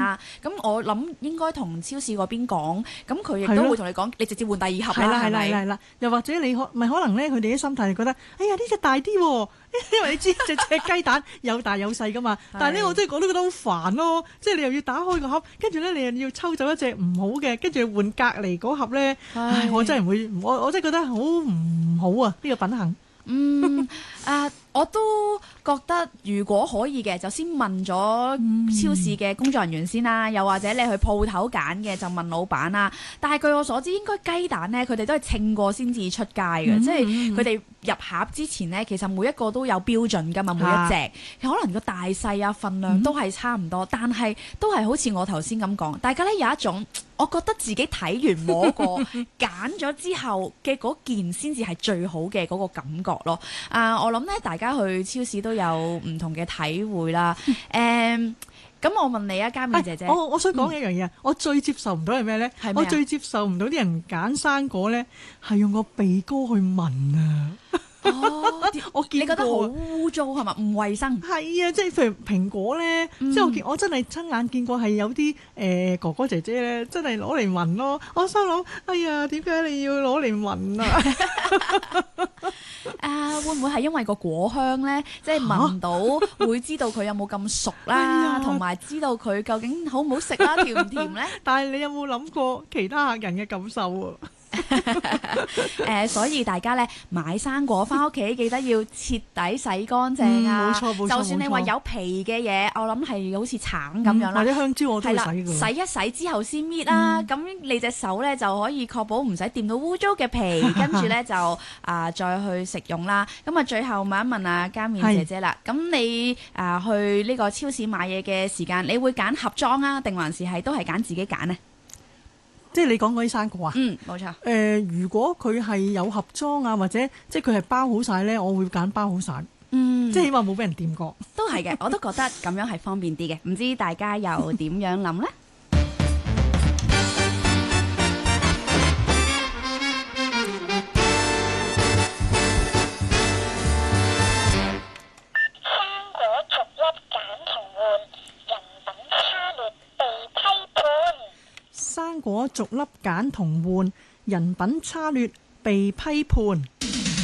啦。咁我諗應該同超市嗰邊講，咁佢亦都會同你講，你直接換第二盒啦，係咪？ 係啦，又或者你可能咧，佢哋啲心態係覺得，哎呀呢隻大啲喎，因為你知隻雞蛋有大有細噶嘛。但係咧，我真係覺得好煩咯，即係你又要打開個盒，跟住咧你又要抽走一隻唔好嘅，跟住換隔離嗰盒咧，唉，我真係唔會，我真係覺得好唔好啊！呢個品行。 我都覺得如果可以嘅，就先問咗超市嘅工作人員先啦，又或者你去鋪頭揀嘅就問老闆啦。但係據我所知，應該雞蛋呢，佢哋都係稱過先至出街嘅，即係佢哋入盒之前呢，其實每一個都有標準㗎嘛，每一隻可能個大細啊、份量都係差唔多，但係都係好似我頭先咁講，大家呢有一種，我覺得自己睇完摸過揀咗之後嘅嗰件先至係最好嘅嗰個感覺咯。我諗呢，大家去超市都有唔同嘅體會啦。咁我問你啊，嘉美姐姐， 我想講一樣嘢，我最接受唔到係咩咧？我最接受唔到啲人揀生果咧，係用個鼻哥去聞啊！我見過， 你覺得好污糟係嘛？唔衛生。 係啊，即係譬如蘋果咧，即係我真係親眼見過係有啲哥哥姐姐咧，真係攞嚟聞咯。我心諗，哎呀，點解你要攞嚟聞啊？ 會唔會係因為個果香咧？即係聞到會知道佢有冇咁熟啦，同埋知道佢究竟好唔好食啦，甜唔甜咧？ 但係你有冇諗過其他客人嘅感受啊？ 所以大家咧買生果翻屋企記得要徹底洗乾淨啊！ 冇錯， 就算你話有皮嘅嘢，我諗係好似橙咁樣啦， 或者香蕉我都會洗㗎。 洗一洗之後先搣啦，咁你隻手咧就可以確保唔使掂到污糟嘅皮，跟住咧就再去食用啦。咁啊，最後問一問啊嘉面姐姐啦，咁你去呢個超市買嘢嘅時間，你會揀盒裝啊，定還是都係揀自己揀呢？ 即係你講嗰啲生果啊？ 冇錯。 如果佢係有盒裝啊，或者即係佢係包好晒咧，我會揀包好晒。即係起碼冇俾人掂過。 都係嘅，我都覺得咁樣係方便啲嘅。唔知大家又點樣諗呢？ 生果逐粒揀同換，人品差劣被批判。